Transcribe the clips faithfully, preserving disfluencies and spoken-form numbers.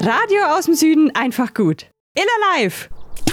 Radio aus dem Süden einfach gut. Iller live!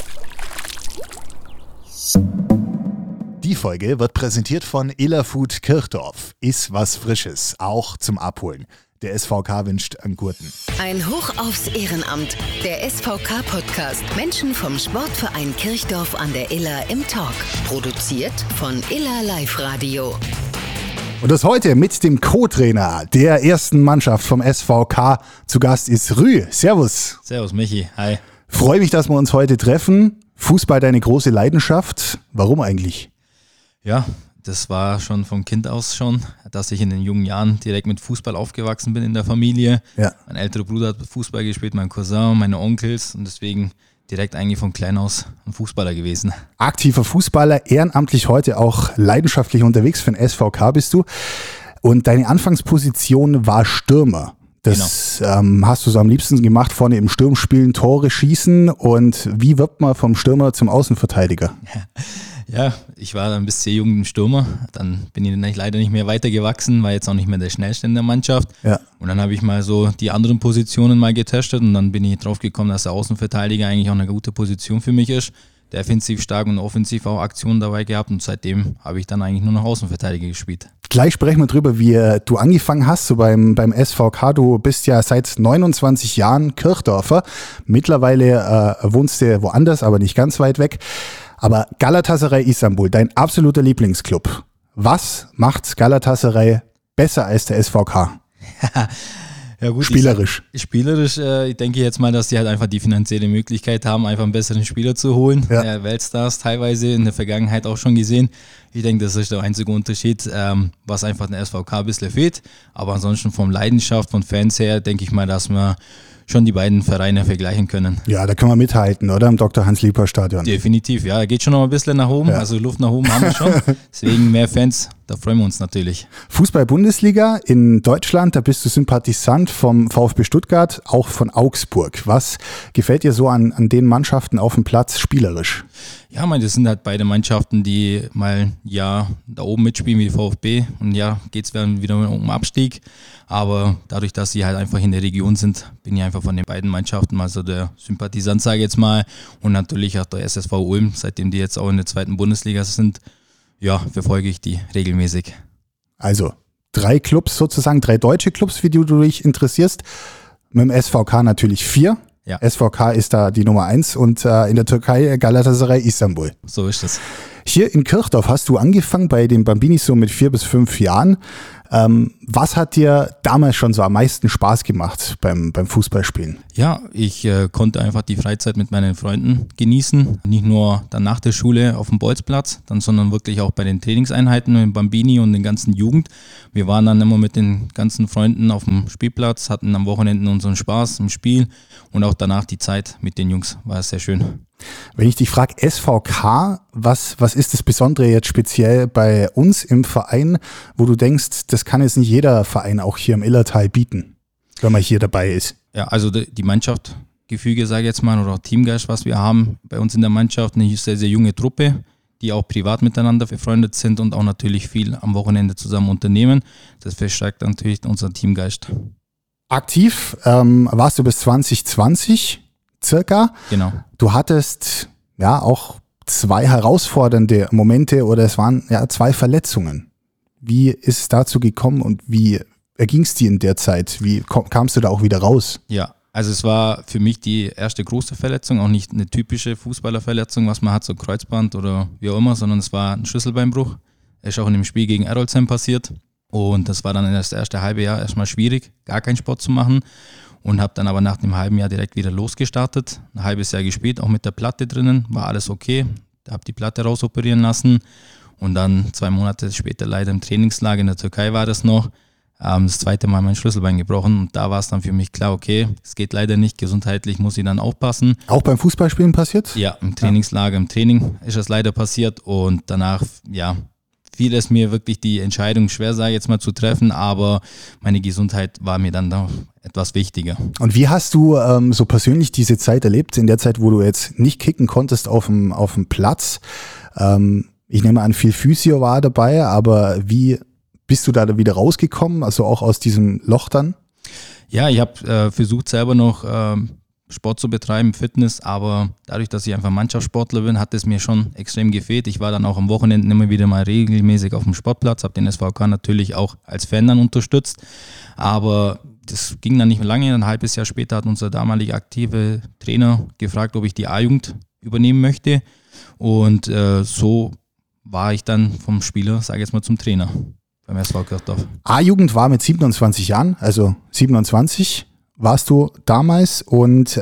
Die Folge wird präsentiert von Iller Food Kirchdorf. Iss was Frisches, auch zum Abholen. Der S V K wünscht einen guten. Ein Hoch aufs Ehrenamt. Der S V K-Podcast. Menschen vom Sportverein Kirchdorf an der Iller im Talk. Produziert von Iller Live Radio. Und das heute mit dem Co-Trainer der ersten Mannschaft vom S V K. Zu Gast ist Rü. Servus. Servus Michi, hi. Freue mich, dass wir uns heute treffen. Fußball deine große Leidenschaft. Warum eigentlich? Ja, das war schon von Kind aus schon, dass ich in den jungen Jahren direkt mit Fußball aufgewachsen bin in der Familie. Ja. Mein älterer Bruder hat Fußball gespielt, mein Cousin, meine Onkels und deswegen direkt eigentlich von klein aus ein Fußballer gewesen. Aktiver Fußballer, ehrenamtlich heute auch leidenschaftlich unterwegs für den S V K bist du. Und deine Anfangsposition war Stürmer. Das genau. ähm, hast du so am liebsten gemacht, vorne im Sturm spielen, Tore schießen. Und wie wird man vom Stürmer zum Außenverteidiger? Ja, ich war dann bis sehr jung ein Stürmer. Dann bin ich leider nicht mehr weitergewachsen, war jetzt auch nicht mehr der Schnellste in der Mannschaft. Ja. Und dann habe ich mal so die anderen Positionen mal getestet und dann bin ich drauf gekommen, dass der Außenverteidiger eigentlich auch eine gute Position für mich ist. Defensiv stark und offensiv auch Aktionen dabei gehabt und seitdem habe ich dann eigentlich nur noch Außenverteidiger gespielt. Gleich sprechen wir drüber, wie du angefangen hast, so beim, beim S V K. Du bist ja seit neunundzwanzig Jahren Kirchdorfer. Mittlerweile äh, wohnst du woanders, aber nicht ganz weit weg. Aber Galatasaray Istanbul, dein absoluter Lieblingsclub. Was macht Galatasaray besser als der S V K? Ja gut, spielerisch. Ich, spielerisch, äh, ich denke jetzt mal, dass die halt einfach die finanzielle Möglichkeit haben, einfach einen besseren Spieler zu holen. Ja. Äh, Weltstars teilweise in der Vergangenheit auch schon gesehen. Ich denke, das ist der einzige Unterschied, ähm, was einfach den S V K ein bisschen fehlt. Aber ansonsten von Leidenschaft, von Fans her, denke ich mal, dass wir schon die beiden Vereine vergleichen können. Ja, da können wir mithalten, oder? Im Doktor Hans-Lieper-Stadion. Definitiv, ja. Da geht schon noch ein bisschen nach oben. Ja. Also Luft nach oben haben wir schon. Deswegen mehr Fans, da freuen wir uns natürlich. Fußball-Bundesliga in Deutschland, da bist du Sympathisant vom VfB Stuttgart, auch von Augsburg. Was gefällt dir so an, an den Mannschaften auf dem Platz spielerisch? Ja, meine, das sind halt beide Mannschaften, die mal ja da oben mitspielen wie die VfB und ja, geht es wieder um Abstieg. Aber dadurch, dass sie halt einfach in der Region sind, bin ich einfach von den beiden Mannschaften mal so der Sympathisant, sage ich jetzt mal. Und natürlich auch der S S V Ulm, seitdem die jetzt auch in der zweiten Bundesliga sind, ja, verfolge ich die regelmäßig. Also drei Clubs sozusagen, drei deutsche Clubs, für die du dich interessierst. Mit dem S V K natürlich vier. Ja. S V K ist da die Nummer eins und äh, in der Türkei Galatasaray Istanbul. So ist es. Hier in Kirchdorf hast du angefangen bei den Bambinis so mit vier bis fünf Jahren. Ähm, was hat dir damals schon so am meisten Spaß gemacht beim, beim Fußballspielen? Ja, ich äh, konnte einfach die Freizeit mit meinen Freunden genießen. Nicht nur dann nach der Schule auf dem Bolzplatz, dann, sondern wirklich auch bei den Trainingseinheiten mit Bambini und den ganzen Jugend. Wir waren dann immer mit den ganzen Freunden auf dem Spielplatz, hatten am Wochenende unseren Spaß im Spiel und auch danach die Zeit mit den Jungs war sehr schön. Wenn ich dich frage, S V K, was, was ist das Besondere jetzt speziell bei uns im Verein, wo du denkst, das kann jetzt nicht jeder Verein auch hier im Illertal bieten, wenn man hier dabei ist? Ja, also die Mannschaftsgefüge, sage ich jetzt mal, oder auch Teamgeist, was wir haben bei uns in der Mannschaft, eine sehr, sehr junge Truppe, die auch privat miteinander befreundet sind und auch natürlich viel am Wochenende zusammen unternehmen. Das verstärkt natürlich unseren Teamgeist. Aktiv ähm, warst du bis zwanzig zwanzig circa. Genau. Du hattest ja auch zwei herausfordernde Momente oder es waren ja zwei Verletzungen. Wie ist es dazu gekommen und wie erging es dir in der Zeit? Wie kamst du da auch wieder raus? Ja, also es war für mich die erste große Verletzung, auch nicht eine typische Fußballerverletzung, was man hat, so Kreuzband oder wie auch immer, sondern es war ein Schlüsselbeinbruch. Ist auch in dem Spiel gegen Erolzheim passiert und das war dann das erste halbe Jahr erstmal schwierig, gar keinen Sport zu machen. Und habe dann aber nach dem halben Jahr direkt wieder losgestartet. Ein halbes Jahr gespielt, auch mit der Platte drinnen, war alles okay. Habe die Platte rausoperieren lassen und dann zwei Monate später leider im Trainingslager in der Türkei war das noch. Ähm, das zweite Mal mein Schlüsselbein gebrochen und da war es dann für mich klar, okay, es geht leider nicht, gesundheitlich muss ich dann aufpassen. Auch beim Fußballspielen passiert? Ja, im Trainingslager, im Training ist es leider passiert und danach, ja, fiel es mir wirklich die Entscheidung schwer, sage ich jetzt mal, zu treffen, aber meine Gesundheit war mir dann doch etwas wichtiger. Und wie hast du ähm, so persönlich diese Zeit erlebt, in der Zeit, wo du jetzt nicht kicken konntest auf dem, auf dem Platz? Ähm, ich nehme an, viel Physio war dabei, aber wie bist du da wieder rausgekommen, also auch aus diesem Loch dann? Ja, ich habe äh, versucht selber noch äh, Sport zu betreiben, Fitness, aber dadurch, dass ich einfach Mannschaftssportler bin, hat es mir schon extrem gefehlt. Ich war dann auch am Wochenende immer wieder mal regelmäßig auf dem Sportplatz, habe den S V K natürlich auch als Fan dann unterstützt, aber das ging dann nicht mehr lange. Ein halbes Jahr später hat unser damaliger aktive Trainer gefragt, ob ich die A-Jugend übernehmen möchte, und äh, so war ich dann vom Spieler, sage ich jetzt mal, zum Trainer beim S V Kirchdorf. A-Jugend war mit siebenundzwanzig Jahren, also siebenundzwanzig warst du damals, und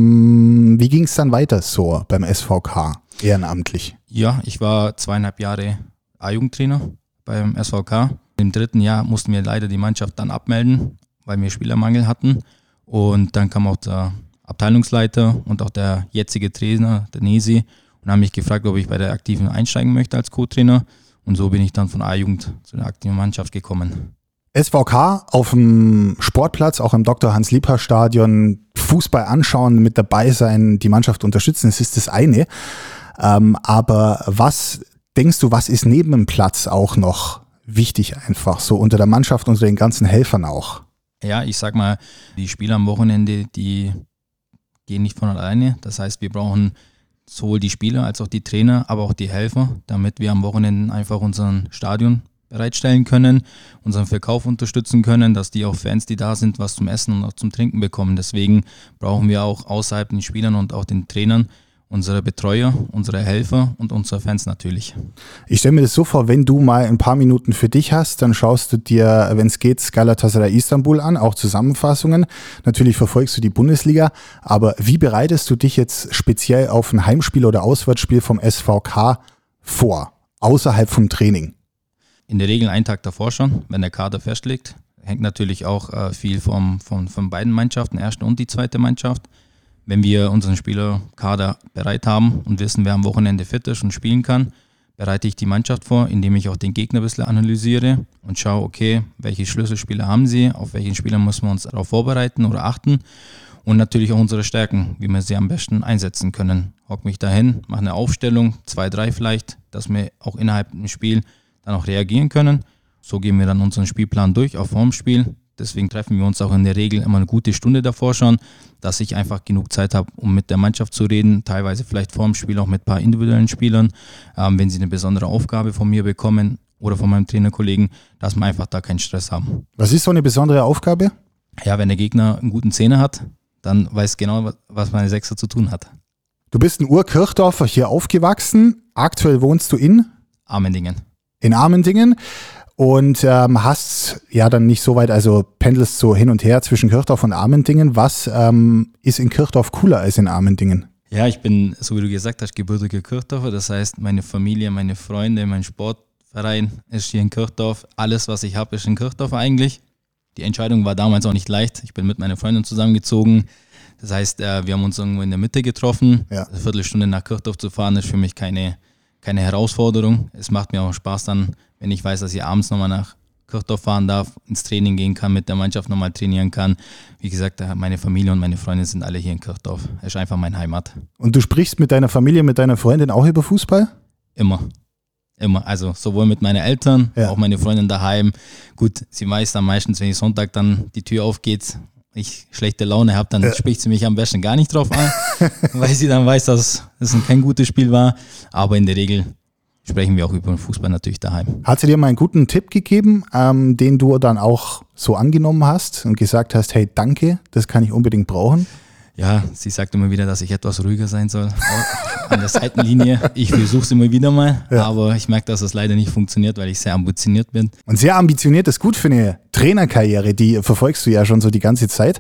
ähm, wie ging es dann weiter so beim S V K ehrenamtlich? Ja, ich war zweieinhalb Jahre A-Jugendtrainer beim S V K. Im dritten Jahr mussten wir leider die Mannschaft dann abmelden, weil wir Spielermangel hatten, und dann kam auch der Abteilungsleiter und auch der jetzige Trainer, der Nesi, und haben mich gefragt, ob ich bei der Aktiven einsteigen möchte als Co-Trainer, und so bin ich dann von A-Jugend zu der aktiven Mannschaft gekommen. S V K auf dem Sportplatz, auch im Doktor Hans-Liebhardt-Stadion, Fußball anschauen, mit dabei sein, die Mannschaft unterstützen, das ist das eine. Ähm, aber was denkst du, was ist neben dem Platz auch noch wichtig einfach, so unter der Mannschaft, unter den ganzen Helfern auch? Ja, ich sag mal, die Spieler am Wochenende, die gehen nicht von alleine. Das heißt, wir brauchen sowohl die Spieler als auch die Trainer, aber auch die Helfer, damit wir am Wochenende einfach unseren Stadion bereitstellen können, unseren Verkauf unterstützen können, dass die auch Fans, die da sind, was zum Essen und auch zum Trinken bekommen. Deswegen brauchen wir auch außerhalb den Spielern und auch den Trainern unsere Betreuer, unsere Helfer und unsere Fans natürlich. Ich stelle mir das so vor, wenn du mal ein paar Minuten für dich hast, dann schaust du dir, wenn es geht, Galatasaray Istanbul an, auch Zusammenfassungen. Natürlich verfolgst du die Bundesliga, aber wie bereitest du dich jetzt speziell auf ein Heimspiel oder Auswärtsspiel vom S V K vor, außerhalb vom Training? In der Regel einen Tag davor schon, wenn der Kader festliegt. Hängt natürlich auch äh, viel vom, vom, von beiden Mannschaften, erste und die zweite Mannschaft. Wenn wir unseren Spielerkader bereit haben und wissen, wer am Wochenende fit ist und spielen kann, bereite ich die Mannschaft vor, indem ich auch den Gegner ein bisschen analysiere und schaue, okay, welche Schlüsselspieler haben sie, auf welchen Spieler müssen wir uns darauf vorbereiten oder achten, und natürlich auch unsere Stärken, wie wir sie am besten einsetzen können. Hock mich dahin, mache eine Aufstellung, zwei, drei vielleicht, dass wir auch innerhalb des Spiels dann auch reagieren können. So gehen wir dann unseren Spielplan durch, auch vor dem Spiel. Deswegen treffen wir uns auch in der Regel immer eine gute Stunde davor schon, dass ich einfach genug Zeit habe, um mit der Mannschaft zu reden, teilweise vielleicht vor dem Spiel auch mit ein paar individuellen Spielern, ähm, wenn sie eine besondere Aufgabe von mir bekommen oder von meinem Trainerkollegen, dass wir einfach da keinen Stress haben. Was ist so eine besondere Aufgabe? Ja, wenn der Gegner einen guten Zehner hat, dann weiß genau, was meine Sechser zu tun hat. Du bist ein Ur-Kirchdorfer, hier aufgewachsen, aktuell wohnst du in? Armendingen. In Armendingen. Und ähm, hast ja dann nicht so weit, also pendelst so hin und her zwischen Kirchdorf und Armendingen. Was ähm, ist in Kirchdorf cooler als in Armendingen? Ja, ich bin, so wie du gesagt hast, gebürtiger Kirchdorfer. Das heißt, meine Familie, meine Freunde, mein Sportverein ist hier in Kirchdorf. Alles, was ich habe, ist in Kirchdorf eigentlich. Die Entscheidung war damals auch nicht leicht. Ich bin mit meiner Freundin zusammengezogen. Das heißt, äh, wir haben uns irgendwo in der Mitte getroffen. Ja. Eine Viertelstunde nach Kirchdorf zu fahren, ist für mich keine, keine Herausforderung. Es macht mir auch Spaß dann, wenn ich weiß, dass ich abends nochmal nach Kirchdorf fahren darf, ins Training gehen kann, mit der Mannschaft nochmal trainieren kann. Wie gesagt, meine Familie und meine Freunde sind alle hier in Kirchdorf. Das ist einfach meine Heimat. Und du sprichst mit deiner Familie, mit deiner Freundin auch über Fußball? Immer. Immer. Also sowohl mit meinen Eltern, ja. Auch meine Freundin daheim. Gut, sie weiß dann meistens, wenn ich Sonntag dann die Tür aufgeht, ich schlechte Laune habe, dann ja. spricht sie mich am besten gar nicht drauf an, weil sie dann weiß, dass es kein gutes Spiel war. Aber in der Regel sprechen wir auch über den Fußball natürlich daheim. Hat sie dir mal einen guten Tipp gegeben, ähm, den du dann auch so angenommen hast und gesagt hast, hey, danke, das kann ich unbedingt brauchen? Ja, sie sagt immer wieder, dass ich etwas ruhiger sein soll an der Seitenlinie. Ich versuche es immer wieder mal, ja. aber ich merke, dass es leider nicht funktioniert, weil ich sehr ambitioniert bin. Und sehr ambitioniert ist gut für eine Trainerkarriere, die verfolgst du ja schon so die ganze Zeit.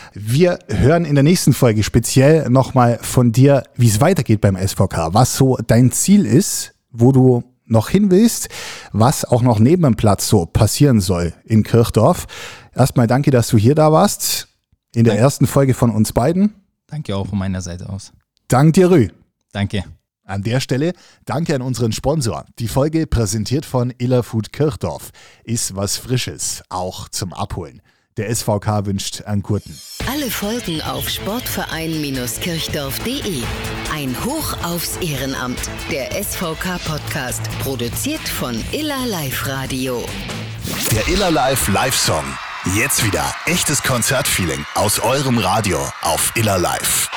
Wir hören in der nächsten Folge speziell nochmal von dir, wie es weitergeht beim S V K, was so dein Ziel ist, wo du noch hin willst, was auch noch neben dem Platz so passieren soll in Kirchdorf. Erstmal danke, dass du hier da warst. In der Danke. ersten Folge von uns beiden. Danke auch von meiner Seite aus. Dank dir, Rü. Danke. An der Stelle danke an unseren Sponsor. Die Folge präsentiert von Iller Food Kirchdorf. Ist was Frisches, auch zum Abholen. Der S V K wünscht einen guten. Alle Folgen auf sportverein kirchdorf punkt de. Ein Hoch aufs Ehrenamt. Der S V K-Podcast. Produziert von Iller Live Radio. Der Iller Live Live-Song. Jetzt wieder echtes Konzertfeeling aus eurem Radio auf Iller Live.